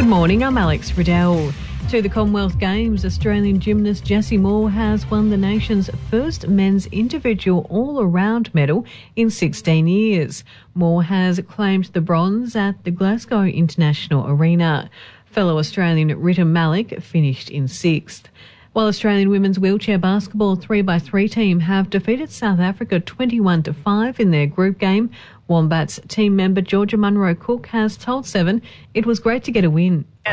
morning, I'm Alex Riddell. To the Commonwealth Games, Australian gymnast Jessie Moore has won the nation's first men's individual all-around medal in 16 years. Moore has claimed the bronze at the Glasgow International Arena. Fellow Australian Ritam Malik finished in sixth. While Australian women's wheelchair basketball 3x3 team have defeated South Africa 21-5 in their group game, Wombats team member Georgia Munro Cook has told Seven it was great to get a win. Get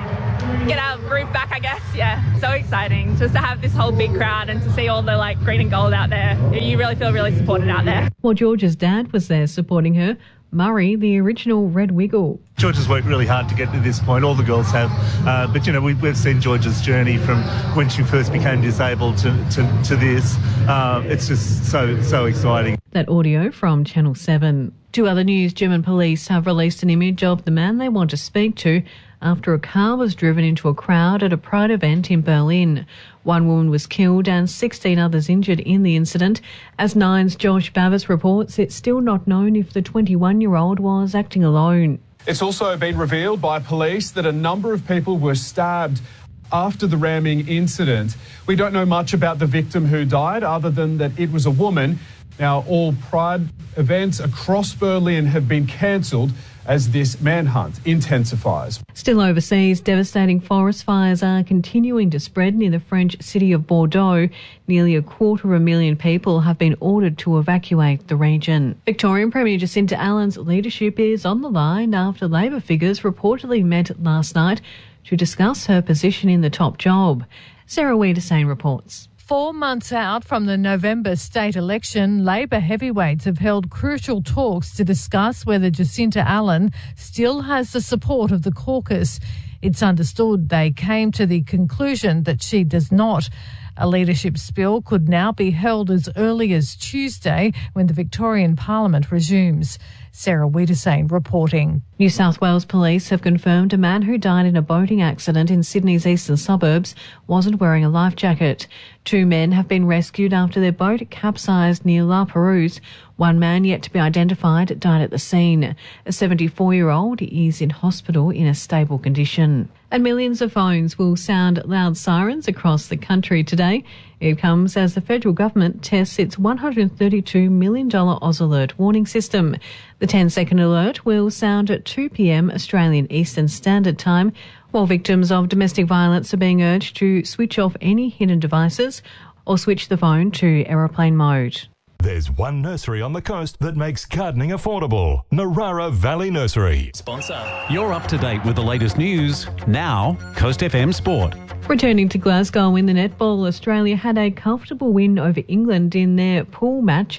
our groove back, I guess. Yeah, so exciting just to have this whole big crowd and to see all the green and gold out there. You really feel really supported out there. While Georgia's dad was there supporting her, Murray, the original Red Wiggle. Georgia's worked really hard to get to this point. All the girls have. But, we've seen Georgia's journey from when she first became disabled to this. It's just so exciting. That audio from Channel 7. To other news, German police have released an image of the man they want to speak to after a car was driven into a crowd at a Pride event in Berlin. One woman was killed and 16 others injured in the incident. As Nine's Josh Bavis reports, it's still not known if the 21-year-old was acting alone. It's also been revealed by police that a number of people were stabbed after the ramming incident. We don't know much about the victim who died other than that it was a woman. Now, all Pride events across Berlin have been cancelled as this manhunt intensifies. Still overseas, devastating forest fires are continuing to spread near the French city of Bordeaux. Nearly 250,000 people have been ordered to evacuate the region. Victorian Premier Jacinta Allen's leadership is on the line after Labor figures reportedly met last night to discuss her position in the top job. Sarah Wiedersane reports. 4 months out from the November state election, Labor heavyweights have held crucial talks to discuss whether Jacinta Allen still has the support of the caucus. It's understood they came to the conclusion that she does not. A leadership spill could now be held as early as Tuesday when the Victorian Parliament resumes. Sarah Wiedersane reporting. New South Wales police have confirmed a man who died in a boating accident in Sydney's eastern suburbs wasn't wearing a life jacket. 2 men have been rescued after their boat capsized near La Perouse. One man, yet to be identified, died at the scene. A 74-year-old is in hospital in a stable condition. And millions of phones will sound loud sirens across the country today. It comes as the federal government tests its $132 million Oz Alert warning system. The 10-second alert will sound at 2 p.m. Australian Eastern Standard Time, while victims of domestic violence are being urged to switch off any hidden devices or switch the phone to aeroplane mode. There's one nursery on the coast that makes gardening affordable. Narara Valley Nursery. Sponsor. You're up to date with the latest news. Now, Coast FM Sport. Returning to Glasgow in the netball, Australia had a comfortable win over England in their pool match,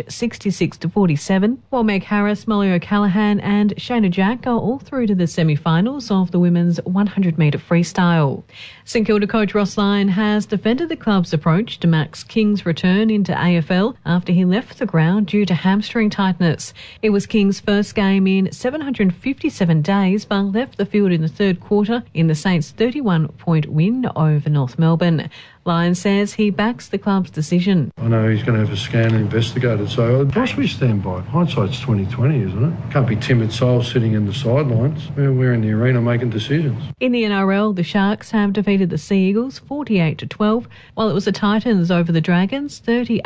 66-47, while Meg Harris, Molly O'Callaghan and Shayna Jack are all through to the semi-finals of the women's 100-metre freestyle. St Kilda coach Ross Lyon has defended the club's approach to Max King's return into AFL after he left the ground due to hamstring tightness. It was King's first game in 757 days, but left the field in the third quarter in the Saints' 31-point win over North Melbourne. Lyon says he backs the club's decision. I know he's going to have a scan and investigated, so of course we stand by it. Hindsight's 20/20, isn't it? Can't be timid souls sitting in the sidelines. We're in the arena making decisions. In the NRL, the Sharks have defeated the Sea Eagles 48-12, while it was the Titans over the Dragons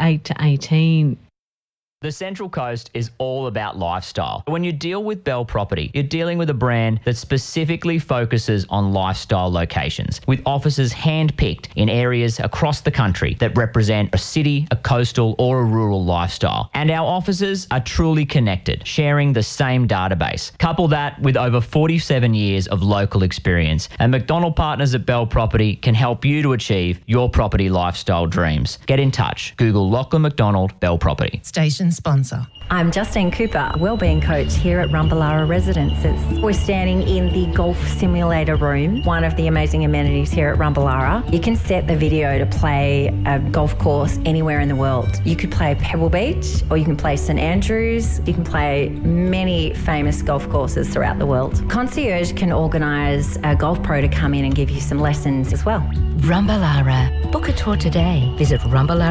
38-18. The Central Coast is all about lifestyle. When you deal with Bell Property, you're dealing with a brand that specifically focuses on lifestyle locations, with offices hand-picked in areas across the country that represent a city, a coastal or a rural lifestyle. And our offices are truly connected, sharing the same database. Couple that with over 47 years of local experience, and McDonald Partners at Bell Property can help you to achieve your property lifestyle dreams. Get in touch. Google Lachlan McDonald Bell Property. Station sponsor. I'm Justine Cooper, wellbeing coach here at Rumballara Residences. We're standing in the golf simulator room, one of the amazing amenities here at Rumballara. You can set the video to play a golf course anywhere in the world. You could play Pebble Beach, or you can play St Andrews. You can play many famous golf courses throughout the world. Concierge can organise a golf pro to come in and give you some lessons as well. Rumballara. Book a tour today. Visit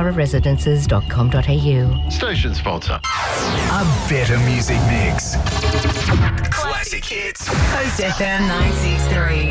rumballararesidences.com.au. Station sponsor. A better music mix. Classic hits. Coast FM 963.